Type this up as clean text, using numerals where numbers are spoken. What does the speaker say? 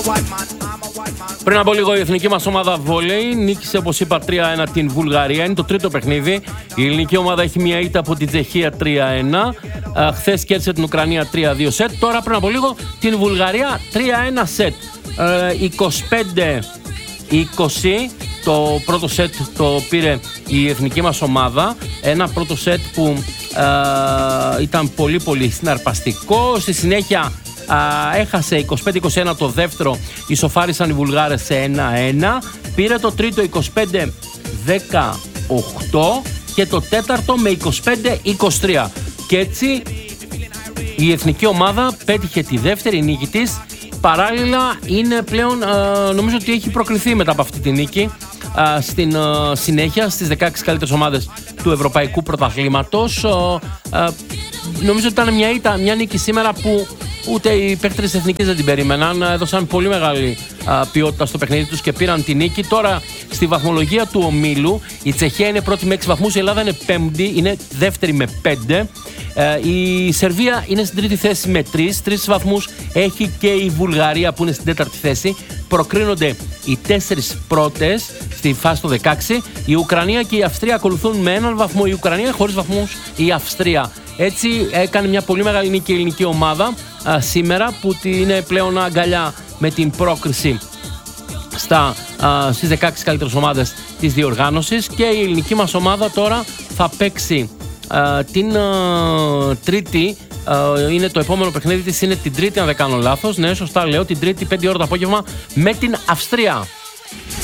Πριν από λίγο η εθνική μας ομάδα βόλεϊ νίκησε, όπως είπα, 3-1 την Βουλγαρία. Είναι το τρίτο παιχνίδι. Η ελληνική ομάδα έχει μια ήττα από την Τσεχία 3-1. Χθες κέρδισε την Ουκρανία 3-2 σετ. Τώρα πριν από λίγο την Βουλγαρία 3-1 σετ. 25-20 το πρώτο σετ το πήρε η εθνική μας ομάδα. Ένα πρώτο σετ που ήταν πολύ συναρπαστικό. Στη συνέχεια έχασε 25-21 το δεύτερο, ισοφάρισαν οι Βουλγάρες σε 1-1. Πήρε το τρίτο 25-18 και το τέταρτο με 25-23. Και έτσι η εθνική ομάδα πέτυχε τη δεύτερη νίκη της. Παράλληλα είναι πλέον, νομίζω ότι έχει προκριθεί μετά από αυτή τη νίκη στην συνέχεια στις 16 καλύτερες ομάδες του Ευρωπαϊκού Πρωταθλήματος. Νομίζω ότι ήταν μια νίκη σήμερα που ούτε οι παίκτες της εθνικής δεν την περίμεναν. Έδωσαν πολύ μεγάλη ποιότητα στο παιχνίδι τους και πήραν τη νίκη. Τώρα στη βαθμολογία του ομίλου η Τσεχία είναι πρώτη με 6 βαθμούς, η Ελλάδα είναι πέμπτη, είναι δεύτερη με 5. Η Σερβία είναι στην τρίτη θέση με 3 βαθμούς. Έχει και η Βουλγαρία που είναι στην τέταρτη θέση. Προκρίνονται οι 4 πρώτες στη φάση των 16. Η Ουκρανία και η Αυστρία ακολουθούν με 1 βαθμό. Η Ουκρανία χωρίς βαθμούς η Αυστρία. Έτσι έκανε μια πολύ μεγάλη νίκη η ελληνική ομάδα σήμερα που είναι πλέον αγκαλιά με την πρόκριση στις 16 καλύτερες ομάδες της διοργάνωσης. Και η ελληνική μας ομάδα τώρα θα παίξει την Τρίτη. Είναι το επόμενο παιχνίδι της, είναι την Τρίτη αν δεν κάνω λάθος. Ναι, σωστά λέω, την Τρίτη 5 ώρα το απόγευμα με την Αυστρία.